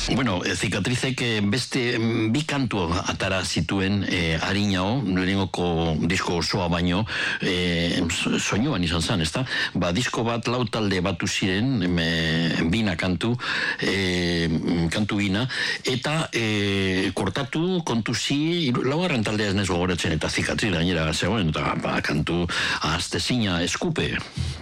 Bueno, Zikatrizek beste bi kantu atara zituen harinao, lehenengoko disko osoa baino, soinuan izan zen, ezta? Disko bat lau talde batu ziren, bina kantu bina, eta kortatu kontuzi, laugarren taldea ez nezo gogoratzen, eta Zikatriz gainera zegoen, eta kantu ahaztezina eskupe.